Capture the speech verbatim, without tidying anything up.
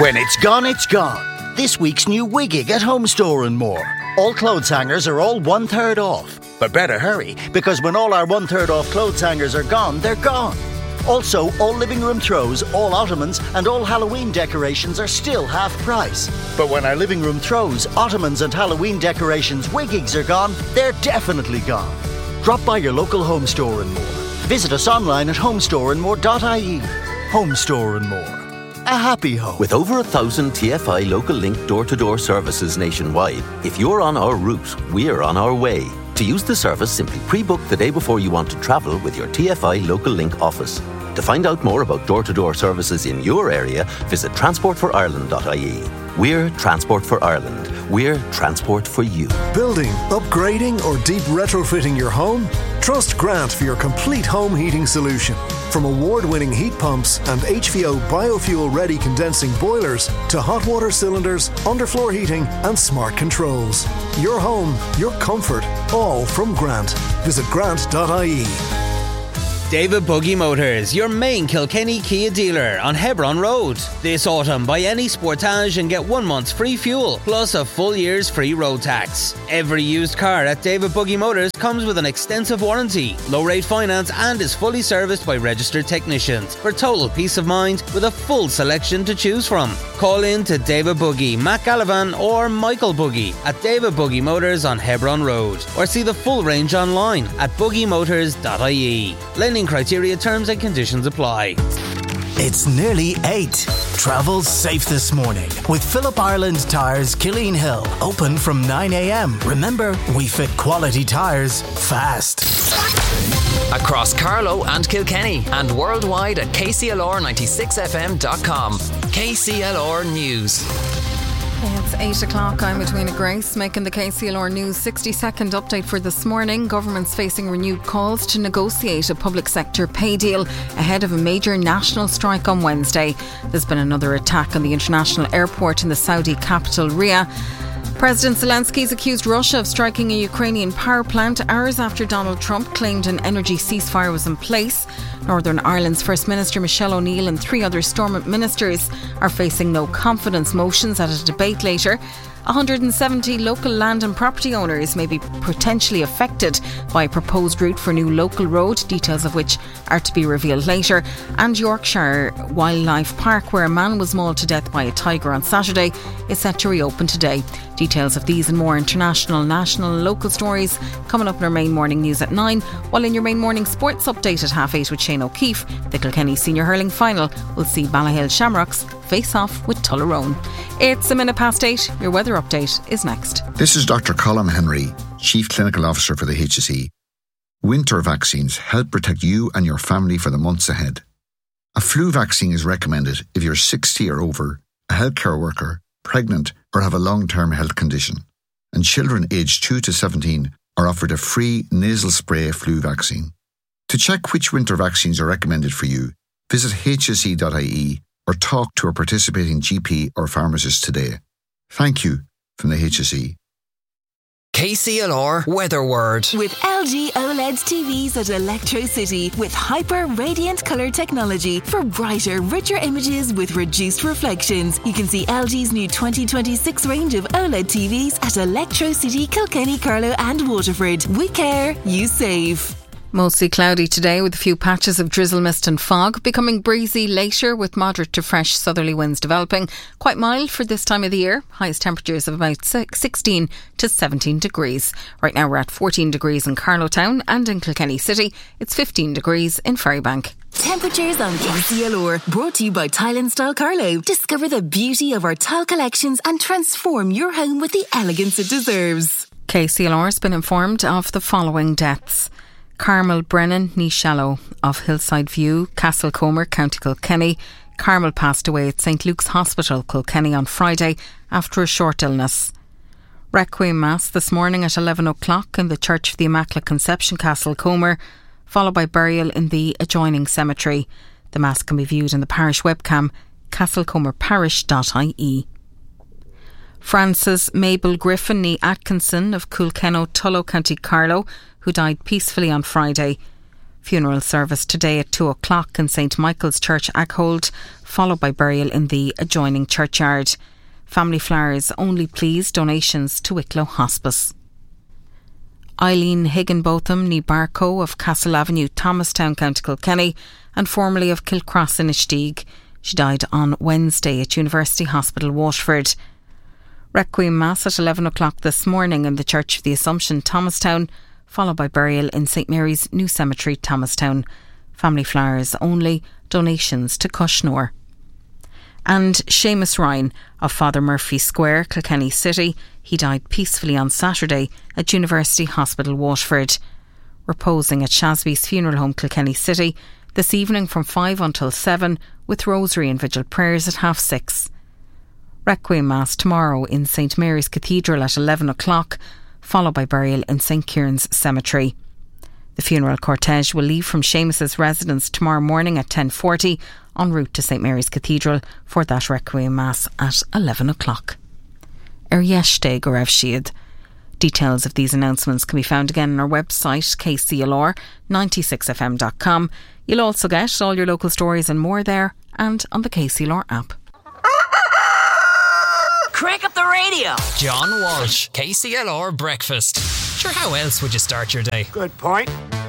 When it's gone, it's gone. This week's new Wiggig at Home Store and More. All clothes hangers are all one third off. But better hurry, because when all our one third off clothes hangers are gone, they're gone. Also, all living room throws, all ottomans and all Halloween decorations are still half price. But when our living room throws, ottomans and Halloween decorations Wiggigs are gone, they're definitely gone. Drop by your local Home Store and More. Visit us online at homestore and more dot I E. Home Store and More. A happy home. With over a thousand T F I Local Link door-to-door services nationwide, if you're on our route, we're on our way. To use the service, simply pre-book the day before you want to travel with your T F I Local Link office. To find out more about door-to-door services in your area, visit transport for ireland dot I E. We're Transport for Ireland. We're transport for you. Building, upgrading or deep retrofitting your home? Trust Grant for your complete home heating solution. From award-winning heat pumps and H V O biofuel-ready condensing boilers to hot water cylinders, underfloor heating and smart controls. Your home, your comfort, all from Grant. Visit grant dot I E. David Buggy Motors, your main Kilkenny Kia dealer on Hebron Road. This autumn, buy any Sportage and get one month's free fuel, plus a full year's free road tax. Every used car at David Buggy Motors comes with an extensive warranty, low-rate finance and is fully serviced by registered technicians for total peace of mind with a full selection to choose from. Call in to David Buggy, Matt Gallivan or Michael Buggy at David Buggy Motors on Hebron Road, or see the full range online at buggy motors dot I E. Lending criteria, terms and conditions apply. It's nearly eight. Travel safe this morning with Phillip Ireland Tyres Killeen Hill. Open from nine a.m. Remember, we fit quality tyres fast. Across Carlow and Kilkenny and worldwide at K C L R ninety-six F M dot com. K C L R News. It's eight o'clock. I'm Edwina Grace making the K C L R News sixty second update for this morning. Government's facing renewed calls to negotiate a public sector pay deal ahead of a major national strike on Wednesday. There's been another attack on the international airport in the Saudi capital Riyadh. President Zelensky's accused Russia of striking a Ukrainian power plant hours after Donald Trump claimed an energy ceasefire was in place. Northern Ireland's First Minister Michelle O'Neill and three other Stormont ministers are facing no confidence motions at a debate later. one hundred seventy local land and property owners may be potentially affected by a proposed route for a new local road, details of which are to be revealed later. And Yorkshire Wildlife Park, where a man was mauled to death by a tiger on Saturday, is set to reopen today. Details of these and more international, national and local stories coming up in our main morning news at nine, while in your main morning sports update at half eight with Shane O'Keefe, the Kilkenny Senior Hurling Final will see Balahill Shamrocks face off with Tullerone. It's a minute past eight. Your weather update is next. This is Doctor Colm Henry, Chief Clinical Officer for the H S E. Winter vaccines help protect you and your family for the months ahead. A flu vaccine is recommended if you're sixty or over, a healthcare worker, pregnant or have a long-term health condition. And children aged two to seventeen are offered a free nasal spray flu vaccine. To check which winter vaccines are recommended for you, visit H S E dot I E or talk to a participating G P or pharmacist today. Thank you from the H S E. K C L R Weather Word. With L G OLED T Vs at Electro City with hyper radiant colour technology for brighter, richer images with reduced reflections. You can see L G's new twenty twenty-six range of OLED T Vs at Electro City, Kilkenny, Carlow and Waterford. We care, you save. Mostly cloudy today with a few patches of drizzle, mist and fog, becoming breezy later with moderate to fresh southerly winds developing. Quite mild for this time of the year. Highest temperatures of about sixteen to seventeen degrees. Right now we're at fourteen degrees in Carlow Town, and in Kilkenny City it's fifteen degrees in Ferrybank. Temperatures on K C L R, brought to you by Tile and Style Carlow. Discover the beauty of our tile collections and transform your home with the elegance it deserves. K C L R has been informed of the following deaths. Carmel Brennan, ní Shallow of Hillside View, Castlecomer, County Kilkenny. Carmel passed away at Saint Luke's Hospital, Kilkenny on Friday after a short illness. Requiem Mass this morning at eleven o'clock in the Church of the Immaculate Conception, Castlecomer, followed by burial in the adjoining cemetery. The Mass can be viewed in the parish webcam, castlecomer parish dot I E. Frances Mabel Griffin ní Atkinson of Coolkenno, Tullow, County Carlow, who died peacefully on Friday. Funeral service today at two o'clock in St Michael's Church, Ackhold, followed by burial in the adjoining churchyard. Family flowers only, please. Donations to Wicklow Hospice. Eileen Higginbotham ní Barco of Castle Avenue, Thomastown, County Kilkenny, and formerly of Kilcross in Ishtigue. She died on Wednesday at University Hospital, Waterford. Requiem Mass at eleven o'clock this morning in the Church of the Assumption, Thomastown, followed by burial in St Mary's New Cemetery, Thomastown. Family flowers only. Donations to Cushnor. And Seamus Ryan of Father Murphy Square, Kilkenny City. He died peacefully on Saturday at University Hospital, Waterford. Reposing at Shasby's Funeral Home, Kilkenny City, this evening from five until seven, with rosary and vigil prayers at half six. Requiem Mass tomorrow in St Mary's Cathedral at eleven o'clock, followed by burial in St Kieran's Cemetery. The funeral cortege will leave from Seamus's residence tomorrow morning at ten forty, en route to St Mary's Cathedral for that Requiem Mass at eleven o'clock. Er yeishte go raibh siad. Details of these announcements can be found again on our website, k c l r ninety-six f m dot com. You'll also get all your local stories and more there, and on the K C L R app. Crank up the radio. John Walsh, K C L R Breakfast. Sure, how else would you start your day? Good point.